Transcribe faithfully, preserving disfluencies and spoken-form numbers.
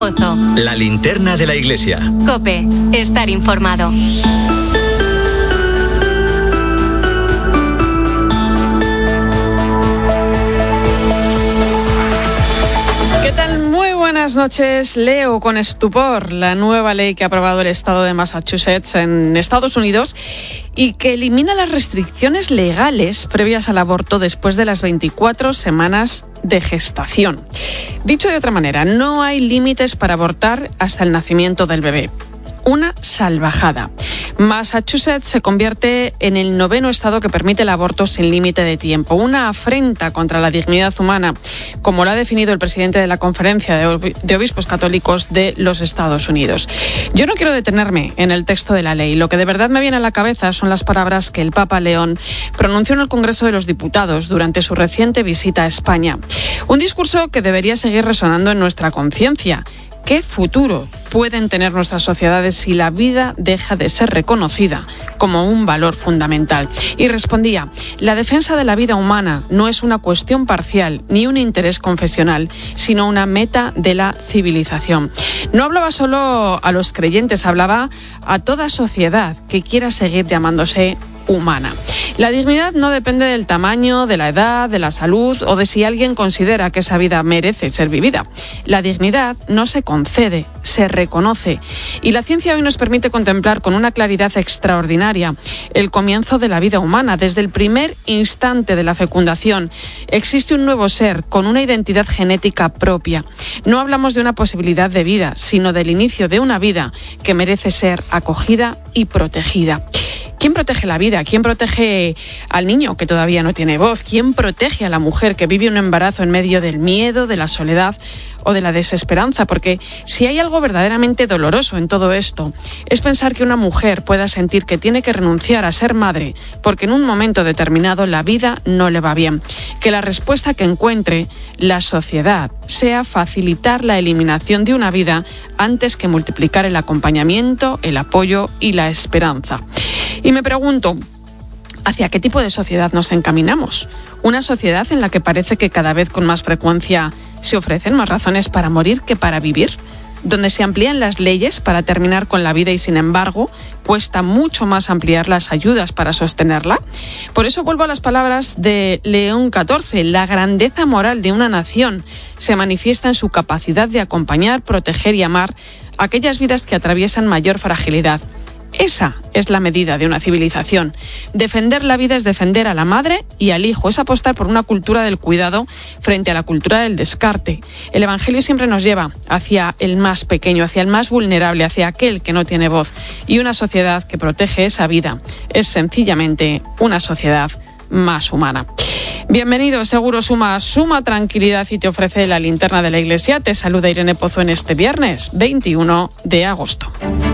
La linterna de la iglesia. COPE. Estar informado. ¿Qué tal? Muy buenas noches. Leo con estupor la nueva ley que ha aprobado el estado de Massachusetts en Estados Unidos y que elimina las restricciones legales previas al aborto después de las veinticuatro semanas de gestación. Dicho de otra manera, no hay límites para abortar hasta el nacimiento del bebé. Una salvajada. Massachusetts se convierte en el noveno estado que permite el aborto sin límite de tiempo. Una afrenta contra la dignidad humana, como lo ha definido el presidente de la Conferencia de Obispos Católicos de los Estados Unidos. Yo no quiero detenerme en el texto de la ley. Lo que de verdad me viene a la cabeza son las palabras que el Papa León pronunció en el Congreso de los Diputados durante su reciente visita a España. Un discurso que debería seguir resonando en nuestra conciencia. ¿Qué futuro pueden tener nuestras sociedades si la vida deja de ser reconocida como un valor fundamental? Y respondía, la defensa de la vida humana no es una cuestión parcial ni un interés confesional, sino una meta de la civilización. No hablaba solo a los creyentes, hablaba a toda sociedad que quiera seguir llamándose humana. La dignidad no depende del tamaño, de la edad, de la salud o de si alguien considera que esa vida merece ser vivida. La dignidad no se concede, se reconoce. Y la ciencia hoy nos permite contemplar con una claridad extraordinaria el comienzo de la vida humana. Desde el primer instante de la fecundación existe un nuevo ser con una identidad genética propia. No hablamos de una posibilidad de vida, sino del inicio de una vida que merece ser acogida y protegida. ¿Quién protege la vida? ¿Quién protege al niño que todavía no tiene voz? ¿Quién protege a la mujer que vive un embarazo en medio del miedo, de la soledad o de la desesperanza? Porque si hay algo verdaderamente doloroso en todo esto, es pensar que una mujer pueda sentir que tiene que renunciar a ser madre porque en un momento determinado la vida no le va bien. Que la respuesta que encuentre la sociedad sea facilitar la eliminación de una vida antes que multiplicar el acompañamiento, el apoyo y la esperanza. Y me pregunto, ¿hacia qué tipo de sociedad nos encaminamos? ¿Una sociedad en la que parece que cada vez con más frecuencia se ofrecen más razones para morir que para vivir? ¿Donde se amplían las leyes para terminar con la vida y, sin embargo, cuesta mucho más ampliar las ayudas para sostenerla? Por eso vuelvo a las palabras de León catorce. La grandeza moral de una nación se manifiesta en su capacidad de acompañar, proteger y amar a aquellas vidas que atraviesan mayor fragilidad. Esa es la medida de una civilización. Defender la vida es defender a la madre y al hijo, es apostar por una cultura del cuidado frente a la cultura del descarte. El Evangelio siempre nos lleva hacia el más pequeño, hacia el más vulnerable, hacia aquel que no tiene voz. Y una sociedad que protege esa vida es sencillamente una sociedad más humana. Bienvenido, Seguro Suma, suma tranquilidad y te ofrece la linterna de la iglesia. Te saluda Irene Pozo en este viernes veintiuno de agosto.